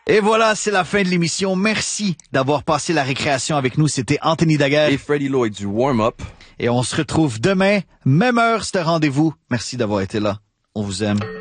Et voilà, c'est la fin de l'émission. Merci d'avoir passé la récréation avec nous. C'était Anthony Daguerre et Freddie Lloyd du Warm-Up. Et on se retrouve demain, même heure, c'est un rendez-vous. Merci d'avoir été là. On vous aime.